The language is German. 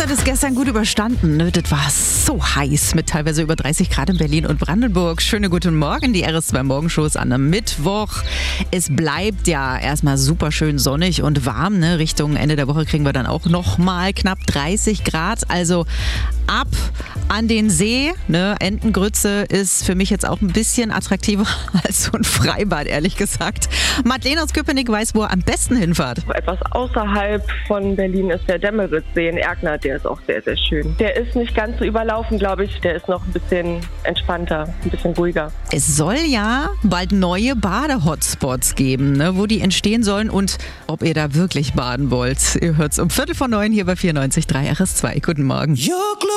hat es gestern gut überstanden. Ne? Das war so heiß mit teilweise über 30 Grad in Berlin und Brandenburg. Schönen guten Morgen, die RS2 Morgenshow ist an einem Mittwoch. Es bleibt ja erstmal super schön sonnig und warm. Ne? Richtung Ende der Woche kriegen wir dann auch nochmal knapp 30 Grad. Also ab an den See. Ne? Entengrütze ist für mich jetzt auch ein bisschen attraktiver als so ein Freibad, ehrlich gesagt. Madeleine aus Köpenick weiß, wo er am besten hinfährt. Etwas außerhalb von Berlin ist der Demmeritzsee in Erkner, der ist auch sehr, sehr schön. Der ist nicht ganz so überlaufen, glaube ich, der ist noch ein bisschen entspannter, ein bisschen ruhiger. Es soll ja bald neue Bade-Hotspots geben, ne, wo die entstehen sollen und ob ihr da wirklich baden wollt. Ihr hört's um 8:45 hier bei 94.3 RS2. Guten Morgen.